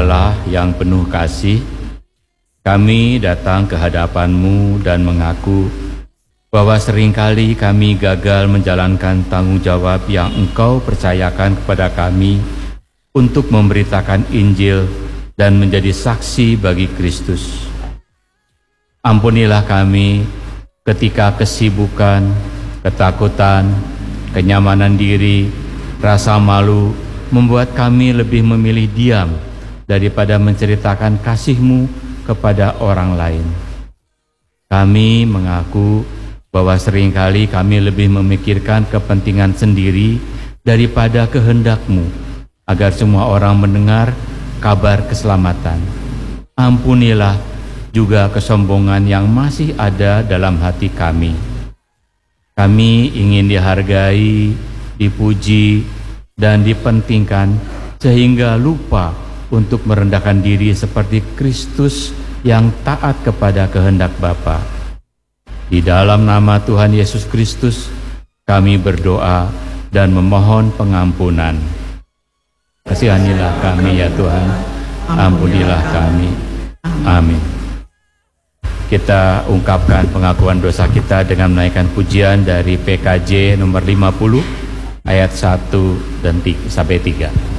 Allah yang penuh kasih, kami datang ke hadapan-Mu dan mengaku bahwa seringkali kami gagal menjalankan tanggung jawab yang Engkau percayakan kepada kami untuk memberitakan Injil dan menjadi saksi bagi Kristus. Ampunilah kami ketika kesibukan, ketakutan, kenyamanan diri, rasa malu membuat kami lebih memilih diam daripada menceritakan kasih-Mu kepada orang lain. Kami mengaku bahwa seringkali kami lebih memikirkan kepentingan sendiri daripada kehendak-Mu, agar semua orang mendengar kabar keselamatan. Ampunilah juga kesombongan yang masih ada dalam hati kami. Kami ingin dihargai, dipuji, dan dipentingkan sehingga lupa untuk merendahkan diri seperti Kristus yang taat kepada kehendak Bapa. Di dalam nama Tuhan Yesus Kristus, kami berdoa dan memohon pengampunan. Kasihanilah kami ya Tuhan, ampunilah kami. Amin. Kita ungkapkan pengakuan dosa kita dengan menaikkan pujian dari PKJ nomor 50 ayat 1 dan 3 sampai 3.